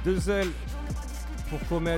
Denzel pour Comet.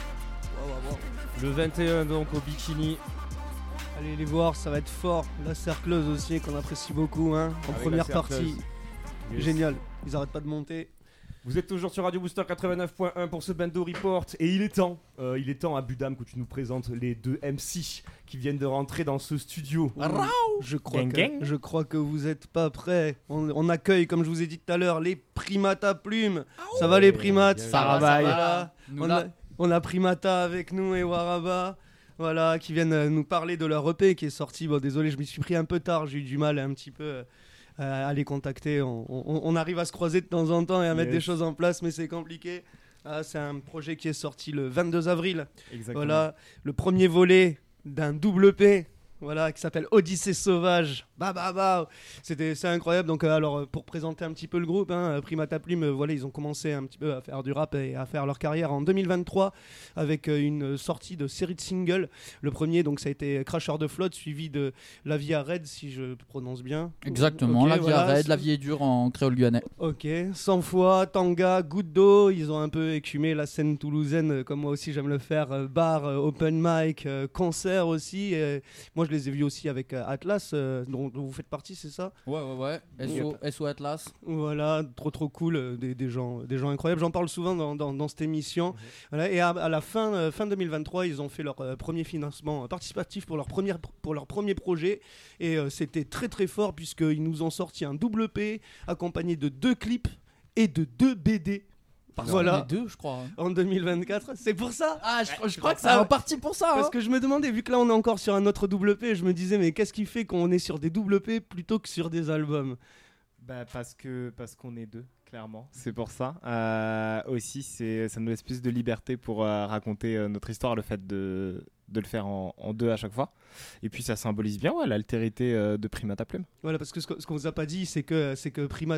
Le 21 donc au Bikini. Allez les voir, ça va être fort. La Cercleuse aussi qu'on apprécie beaucoup en Avec première la partie. Cercleuse. Yes. Génial, ils arrêtent pas de monter. Vous êtes toujours sur Radio Booster 89.1 pour ce Bando Report et il est temps à Budam que tu nous présentes les deux MC qui viennent de rentrer dans ce studio. Je crois, Gang, gang. je crois que vous êtes pas prêts. On accueille, comme je vous ai dit tout à l'heure, les primates à plumes. Ça va les primates? bien, Ça bien. rabaille. Voilà. Nous, On, là. on a Primata avec nous et Waraba. Voilà, qui viennent nous parler de leur EP qui est sorti. Bon, désolé, je m'y suis pris un peu tard, j'ai eu du mal un petit peu à les contacter. On arrive à se croiser de temps en temps et à mettre des choses en place, mais c'est compliqué. Ah, c'est un projet qui est sorti le 22 avril. Exactement. Voilà, le premier volet d'un double EP. Voilà, qui s'appelle Odyssée Sauvage. C'est incroyable. Donc, alors, pour présenter un petit peu le groupe, Primata Plume, voilà, ils ont commencé un petit peu à faire du rap et à faire leur carrière en 2023 avec une sortie de série de singles. Le premier, donc, ça a été Cracheur de flotte, suivi de La Vie à Raid, si je prononce bien. Exactement, Ok, la vie voilà. arrête, la vie est dure en créole guyanais. Ok, 100 fois, Tanga, Goutte d'eau, ils ont un peu écumé la scène toulousaine, comme moi aussi j'aime le faire, bar, open mic, concert aussi. Moi je les ai vus aussi avec Atlas, dont vous faites partie, c'est ça? Ouais. SO Atlas. Voilà, trop cool, des gens incroyables. J'en parle souvent dans cette émission. Voilà, et à la fin 2023, ils ont fait leur premier financement participatif pour leur premier projet. Et c'était très fort puisqu'ils nous ont sorti un double EP accompagné de 2 clips et de 2 BD. Voilà, Les deux, je crois. en 2024. C'est pour ça. Ah, je crois que c'est en partie pour ça. Parce que je me demandais, vu que là on est encore sur un autre double EP, je me disais, mais qu'est-ce qui fait qu'on est sur des double EP plutôt que sur des albums? Parce qu'on est deux, clairement. C'est pour ça. Aussi, ça nous laisse plus de liberté pour raconter notre histoire, le fait de le faire en deux à chaque fois. Et puis ça symbolise bien l'altérité de Primata Plume. Voilà, parce que ce qu'on vous a pas dit, c'est que Primata